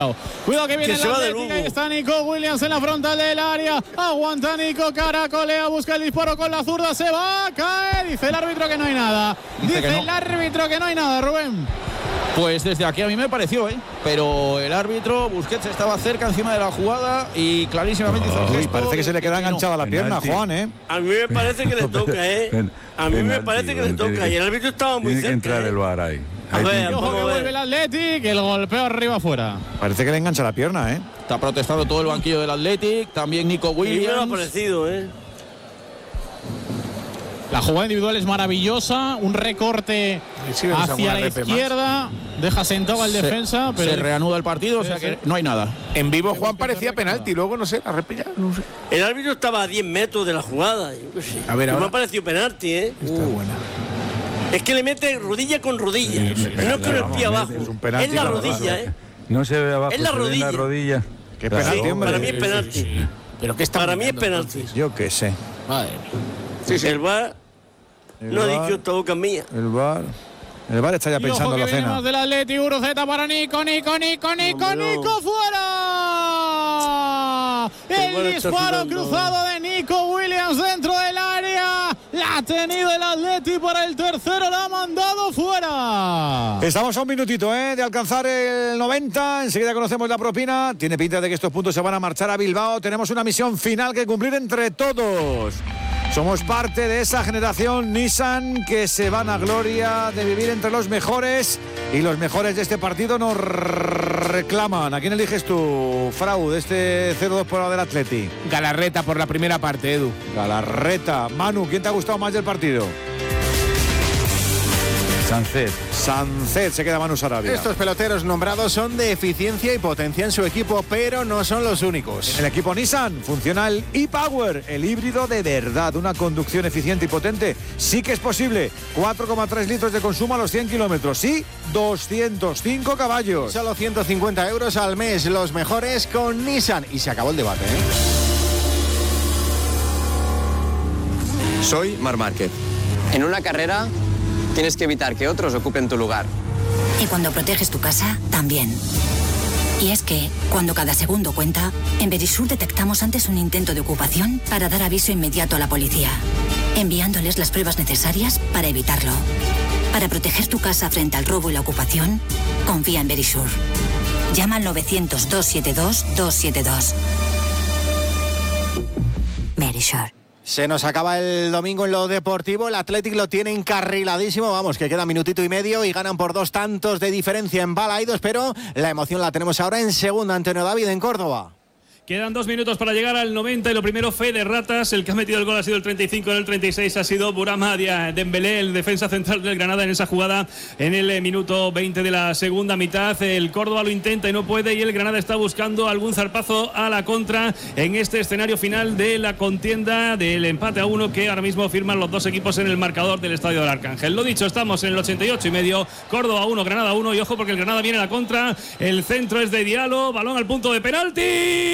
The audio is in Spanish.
Cuidado que viene la Atlética, y está Nico Williams en la frontal del área. Aguanta Nico, caracolea, busca el disparo con la zurda, se va a caer. Dice el árbitro que no hay nada. Dice el árbitro que no hay nada, Rubén. Pues desde aquí a mí me pareció, pero el árbitro Busquets estaba cerca encima de la jugada y clarísimamente hizo el gesto. Parece que se le queda enganchada la pierna, Juan, A mí me parece que le toca, A mí me parece que le toca y el árbitro estaba muy cerca. Tiene que entrar el VAR ahí. Ojo que vuelve el Athletic, el golpeo arriba afuera. Parece que le engancha la pierna, Está protestando todo el banquillo del Athletic, también Nico Williams. A mí me ha parecido, La jugada individual es maravillosa, un recorte hacia la izquierda, deja sentado al defensa, pero se reanuda el partido, o sea que no hay nada. En vivo, Juan, parecía penalti, luego no sé, la repilla, no sé. El árbitro estaba a 10 metros de la jugada. A ver, me ha parecido penalti, Está buena. Es que le mete rodilla con rodilla, no es con el pie abajo, es la rodilla, No se ve abajo, es la rodilla. En la rodilla. Qué penalti, hombre. Para mí es penalti. ¿Pero qué está para mí es penalti. Yo qué sé. Madre mía. El VAR no ha dicho esta boca mía. El VAR está ya pensando en la cena. Más del Atleti, Uruceta para Nico, fuera. El disparo cruzado de Nico Williams dentro del área. La ha tenido el Atleti para el tercero, la ha mandado fuera. Estamos a un minutito de alcanzar el 90. Enseguida conocemos la propina. Tiene pinta de que estos puntos se van a marchar a Bilbao. Tenemos una misión final que cumplir entre todos. Somos parte de esa generación Nissan que se van a gloria de vivir entre los mejores, y los mejores de este partido nos reclaman. ¿A quién eliges tú, Frau, de este 0-2 por del Atleti? Galarreta por la primera parte, Edu. Galarreta. Manu, ¿quién te ha gustado más del partido? Sancet, se queda Manu Sarabia. Estos peloteros nombrados son de eficiencia y potencia en su equipo, pero no son los únicos. En el equipo Nissan funciona el e-Power, el híbrido de verdad, una conducción eficiente y potente. Sí que es posible. 4,3 litros de consumo a los 100 kilómetros. Sí, 205 caballos. Solo 150 euros al mes, los mejores con Nissan. Y se acabó el debate, Soy Marc Márquez. En una carrera tienes que evitar que otros ocupen tu lugar. Y cuando proteges tu casa, también. Y es que, cuando cada segundo cuenta, en Verisur detectamos antes un intento de ocupación para dar aviso inmediato a la policía, enviándoles las pruebas necesarias para evitarlo. Para proteger tu casa frente al robo y la ocupación, confía en Verisur. Llama al 900-272-272. Verisur. Se nos acaba el domingo en lo deportivo. El Athletic lo tiene encarriladísimo. Vamos, que queda minutito y medio y ganan por 2 tantos de diferencia en Balaidos, pero la emoción la tenemos ahora en segunda. Antonio David en Córdoba. Quedan 2 minutos para llegar al 90 y lo primero, fe de ratas. El que ha metido el gol ha sido el 35, en el 36 ha sido Bourama Dembélé, el defensa central del Granada, en esa jugada en el minuto 20 de la segunda mitad. El Córdoba lo intenta y no puede, y el Granada está buscando algún zarpazo a la contra en este escenario final de la contienda del empate a 1 que ahora mismo firman los dos equipos en el marcador del Estadio del Arcángel. Lo dicho, estamos en el 88,5, Córdoba 1, Granada 1, y ojo porque el Granada viene a la contra. El centro es de Diallo, balón al punto de penalti.